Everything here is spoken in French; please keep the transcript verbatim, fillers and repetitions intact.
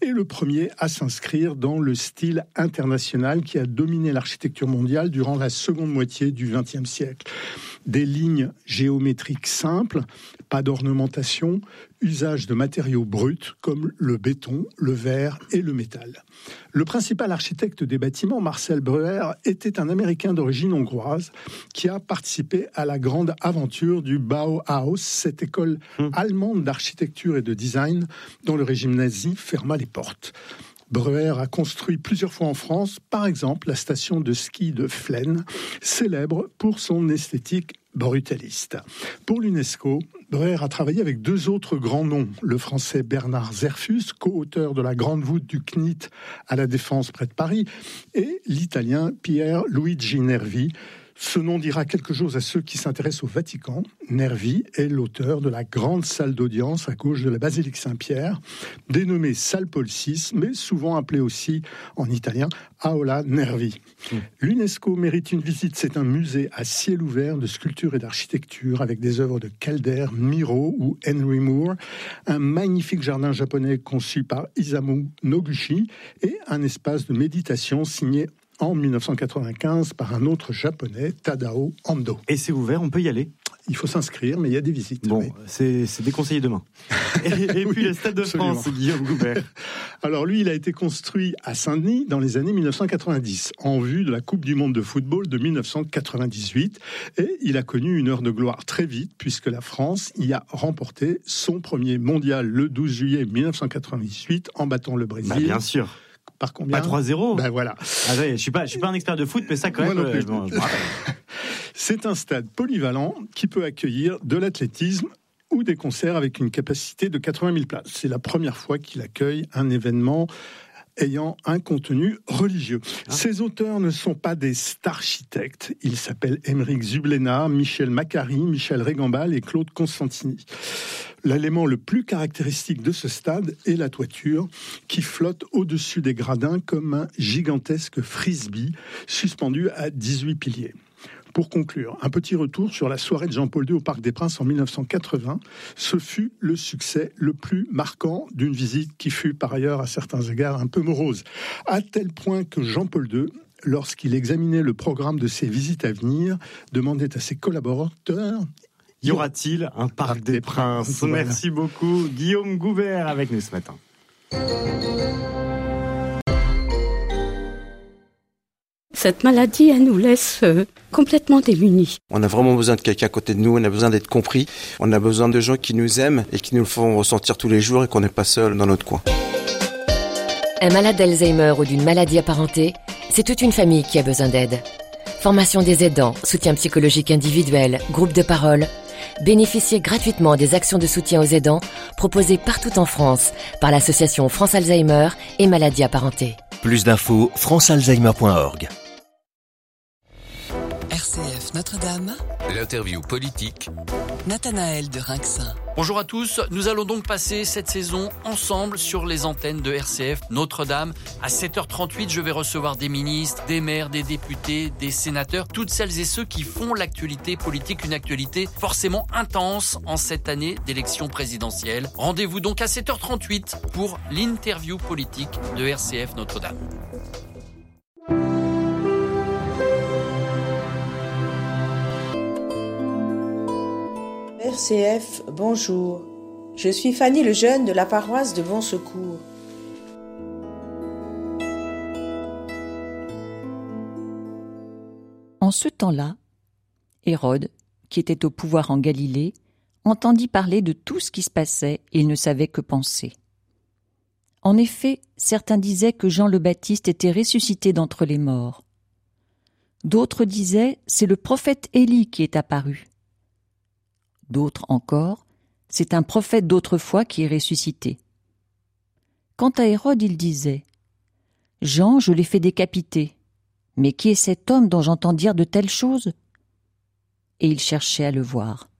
et le premier à s'inscrire dans le style international qui a dominé l'architecture mondiale durant la seconde moitié du vingtième siècle. Des lignes géométriques simples, pas d'ornementation, usage de matériaux bruts comme le béton, le verre et le métal. Le principal architecte des bâtiments, Marcel Breuer, était un Américain d'origine hongroise qui a participé à la grande aventure du Bauhaus, cette école mmh. allemande d'architecture et de design dont le régime nazi ferma les portes. Breuer a construit plusieurs fois en France, par exemple la station de ski de Flaine, célèbre pour son esthétique brutaliste. Pour l'UNESCO, Breuer a travaillé avec deux autres grands noms, le français Bernard Zerfus, co-auteur de la grande voûte du C N I T à la Défense près de Paris, et l'italien Pier Luigi Nervi. Ce nom dira quelque chose à ceux qui s'intéressent au Vatican. Nervi est l'auteur de la grande salle d'audience à gauche de la basilique Saint-Pierre, dénommée salle Paul six, mais souvent appelée aussi en italien Aula Nervi. Mmh. L'UNESCO mérite une visite. C'est un musée à ciel ouvert de sculpture et d'architecture avec des œuvres de Calder, Miro ou Henry Moore, un magnifique jardin japonais conçu par Isamu Noguchi et un espace de méditation signé en dix-neuf cent quatre-vingt-quinze par un autre japonais, Tadao Ando. Et c'est ouvert, on peut y aller? Il faut s'inscrire, mais il y a des visites. Bon, oui. c'est, c'est déconseillé demain. Et, et oui, puis le Stade de absolument. France, Guillaume Goubert. Alors lui, il a été construit à Saint-Denis dans les années dix-neuf cent quatre-vingt-dix, en vue de la Coupe du Monde de football de dix-neuf cent quatre-vingt-dix-huit. Et il a connu une heure de gloire très vite, puisque la France y a remporté son premier mondial le douze juillet dix-neuf cent quatre-vingt-dix-huit, en battant le Brésil. Bah, bien sûr. Par combien? Pas trois zéro. Ben voilà. Ah ouais, je suis pas, je suis pas un expert de foot, mais ça quand Moi même. non plus. Euh, bon, je me rappelle. C'est un stade polyvalent qui peut accueillir de l'athlétisme ou des concerts avec une capacité de quatre-vingt mille places. C'est la première fois qu'il accueille un événement ayant un contenu religieux. Ah. Ces auteurs ne sont pas des starchitectes. Ils s'appellent Émeric Zublena, Michel Macari, Michel Régambal et Claude Constantini. L'élément le plus caractéristique de ce stade est la toiture qui flotte au-dessus des gradins comme un gigantesque frisbee suspendu à dix-huit piliers. Pour conclure, un petit retour sur la soirée de Jean-Paul deux au Parc des Princes en dix-neuf cent quatre-vingts. Ce fut le succès le plus marquant d'une visite qui fut par ailleurs à certains égards un peu morose. À tel point que Jean-Paul deux, lorsqu'il examinait le programme de ses visites à venir, demandait à ses collaborateurs: y aura-t-il un Parc des Princes? Voilà. Merci beaucoup, Guillaume Goubert, avec nous ce matin. Cette maladie, elle nous laisse euh, complètement démunis. On a vraiment besoin de quelqu'un à côté de nous, on a besoin d'être compris, on a besoin de gens qui nous aiment et qui nous le font ressentir tous les jours et qu'on n'est pas seul dans notre coin. Un malade d'Alzheimer ou d'une maladie apparentée, c'est toute une famille qui a besoin d'aide. Formation des aidants, soutien psychologique individuel, groupe de parole. Bénéficiez gratuitement des actions de soutien aux aidants proposées partout en France par l'association France Alzheimer et maladies apparentées. Plus d'infos, france alzheimer point org. R C F Notre-Dame. L'interview politique. Nathanaël de Rinxin. Bonjour à tous, nous allons donc passer cette saison ensemble sur les antennes de R C F Notre-Dame. À sept heures trente-huit, je vais recevoir des ministres, des maires, des députés, des sénateurs, toutes celles et ceux qui font l'actualité politique, une actualité forcément intense en cette année d'élection présidentielle. Rendez-vous donc à sept heures trente-huit pour l'interview politique de R C F Notre-Dame. R C F, bonjour. Je suis Fanny Lejeune de la paroisse de Bon Secours. En ce temps-là, Hérode, qui était au pouvoir en Galilée, entendit parler de tout ce qui se passait et il ne savait que penser. En effet, certains disaient que Jean le Baptiste était ressuscité d'entre les morts. D'autres disaient « c'est le prophète Élie qui est apparu ». D'autres encore, c'est un prophète d'autrefois qui est ressuscité. Quant à Hérode, il disait « Jean, je l'ai fait décapiter, mais qui est cet homme dont j'entends dire de telles choses ?» Et il cherchait à le voir.